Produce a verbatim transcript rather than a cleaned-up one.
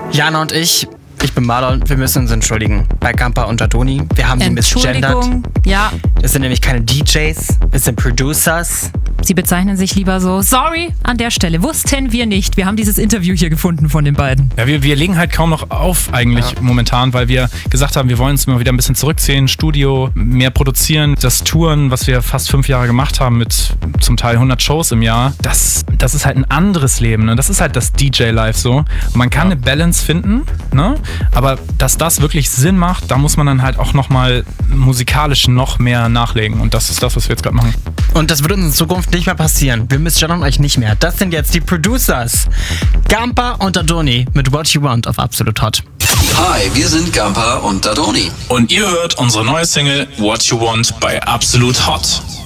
Jana und ich, ich bin Marlon, wir müssen uns entschuldigen. Bei Gampa und Dadoni, wir haben sie misgendert. Entschuldigung, ja. Es sind nämlich keine D Js, es sind Producers. Sie bezeichnen sich lieber so. Sorry, an der Stelle. Wussten wir nicht. Wir haben dieses Interview hier gefunden von den beiden. Ja, wir, wir legen halt kaum noch auf eigentlich ja. momentan, weil wir gesagt haben, wir wollen uns mal wieder ein bisschen zurückziehen, Studio, mehr produzieren. Das Touren, was wir fast fünf Jahre gemacht haben mit zum Teil hundert Shows im Jahr, das, das ist halt ein anderes Leben. Ne? Das ist halt das D J-Life so. Und man kann ja. eine Balance finden, ne? Aber dass das wirklich Sinn macht, da muss man dann halt auch nochmal musikalisch noch mehr nachlegen. Und das ist das, was wir jetzt gerade machen. Und das wird uns in Zukunft nicht mehr passieren. Wir misgendern euch nicht mehr. Das sind jetzt die Producers. Gampa und Dadoni mit What You Want auf Absolut Hot. Hi, wir sind Gampa und Dadoni. Und ihr hört unsere neue Single What You Want bei Absolut Hot.